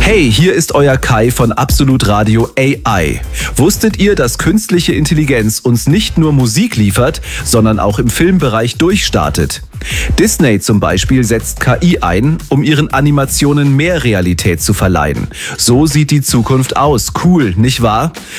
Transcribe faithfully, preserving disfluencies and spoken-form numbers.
Hey, hier ist euer Kai von Absolut Radio A I. Wusstet ihr, dass künstliche Intelligenz uns nicht nur Musik liefert, sondern auch im Filmbereich durchstartet? Disney zum Beispiel setzt K I ein, um ihren Animationen mehr Realität zu verleihen. So sieht die Zukunft aus. Cool, nicht wahr?